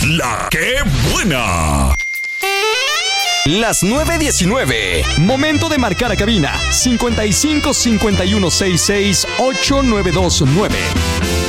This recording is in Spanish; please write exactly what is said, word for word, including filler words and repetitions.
La que buena. Las nueve diecinueve. Momento de marcar a cabina. cincuenta y cinco cincuenta y uno sesenta y seis ocho nueve dos nueve.